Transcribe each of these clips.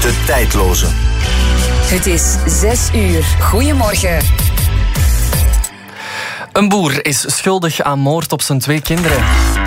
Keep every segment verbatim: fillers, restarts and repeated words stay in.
De tijdloze. Het is zes uur. Goedemorgen. Een boer is schuldig aan moord op zijn twee kinderen.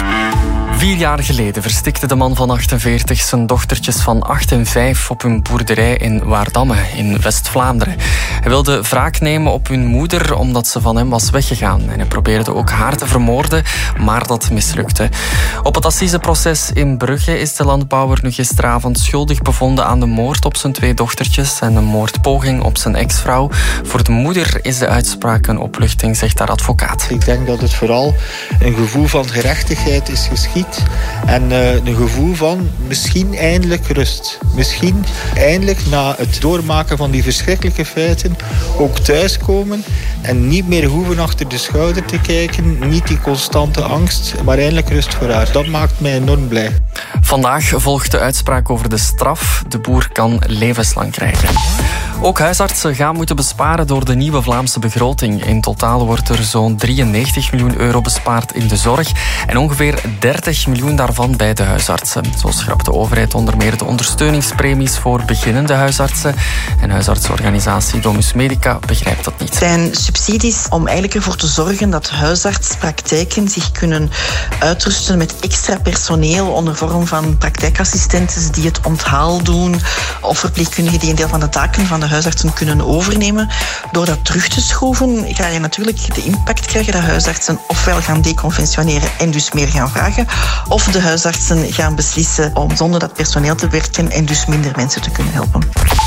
Vier jaar geleden verstikte de man van achtenveertig zijn dochtertjes van acht en vijf op hun boerderij in Waardamme in West-Vlaanderen. Hij wilde wraak nemen op hun moeder omdat ze van hem was weggegaan. En hij probeerde ook haar te vermoorden, maar dat mislukte. Op het assiseproces in Brugge is de landbouwer nu gisteravond schuldig bevonden aan de moord op zijn twee dochtertjes en een moordpoging op zijn ex-vrouw. Voor de moeder is de uitspraak een opluchting, zegt haar advocaat. Ik denk dat het vooral een gevoel van gerechtigheid is geschied. En uh, een gevoel van misschien eindelijk rust. Misschien eindelijk na het doormaken van die verschrikkelijke feiten ook thuiskomen en niet meer hoeven achter de schouder te kijken. Niet die constante angst, maar eindelijk rust voor haar. Dat maakt mij enorm blij. Vandaag volgt de uitspraak over de straf. De boer kan levenslang krijgen. Ook huisartsen gaan moeten besparen door de nieuwe Vlaamse begroting. In totaal wordt er zo'n drieënnegentig miljoen euro bespaard in de zorg en ongeveer dertig miljoen daarvan bij de huisartsen. Zo schrapt de overheid onder meer de ondersteuningspremies voor beginnende huisartsen. En huisartsorganisatie Domus Medica begrijpt dat niet. Het zijn subsidies om eigenlijk ervoor te zorgen dat huisartspraktijken zich kunnen uitrusten met extra personeel onder vorm van praktijkassistenten die het onthaal doen of verpleegkundigen die een deel van de taken van de huisartsen kunnen overnemen. Door dat terug te schroeven ga je natuurlijk de impact krijgen dat huisartsen ofwel gaan deconventioneren en dus meer gaan vragen, of de huisartsen gaan beslissen om zonder dat personeel te werken en dus minder mensen te kunnen helpen.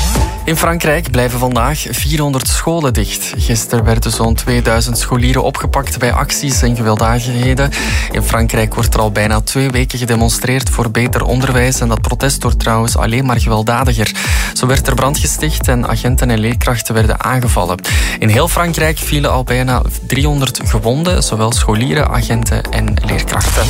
In Frankrijk blijven vandaag vierhonderd scholen dicht. Gisteren werden zo'n tweeduizend scholieren opgepakt bij acties en gewelddadigheden. In Frankrijk wordt er al bijna twee weken gedemonstreerd voor beter onderwijs en dat protest wordt trouwens alleen maar gewelddadiger. Zo werd er brand gesticht en agenten en leerkrachten werden aangevallen. In heel Frankrijk vielen al bijna driehonderd gewonden, zowel scholieren, agenten en leerkrachten.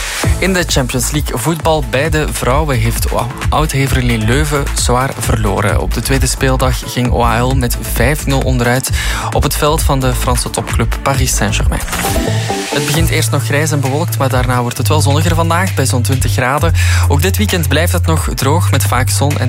In de Champions League voetbal bij de vrouwen heeft Oud-Heverlee Leuven zwaar verloren. Op de tweede speeldag ging O H L met vijf nul onderuit op het veld van de Franse topclub Paris Saint-Germain. Het begint eerst nog grijs en bewolkt, maar daarna wordt het wel zonniger vandaag bij zo'n twintig graden. Ook dit weekend blijft het nog droog met vaak zon en